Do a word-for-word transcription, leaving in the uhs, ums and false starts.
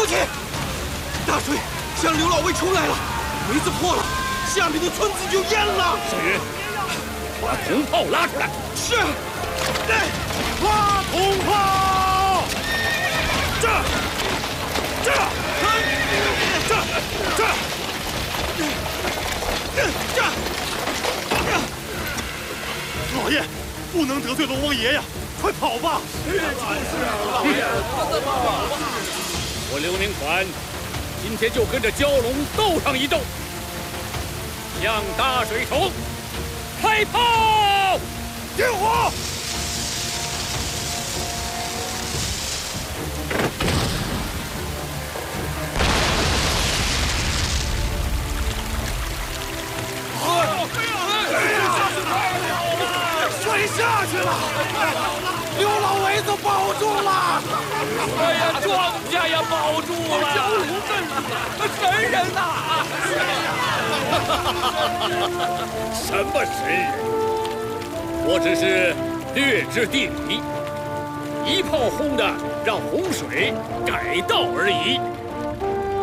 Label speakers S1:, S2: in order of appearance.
S1: 父亲，大水向刘老卫冲来了，围子破了，下面的村子就淹了。
S2: 少云，把铜炮拉出来。
S1: 是。
S2: 拉铜炮！这，这，这，这，这，这。老爷，不能得罪龙王爷呀！快跑吧！
S1: 就是老爷，怎么跑吧？
S2: 我刘铭传今天就跟着蛟龙斗上一斗。向大水冲，开炮！点火！
S1: 水下去了，刘老围子保住了！哎呀，庄稼也保住了！蛟龙镇死，神人呐！
S2: 什么神人？我只是略知地理，一炮轰的让洪水改道而已。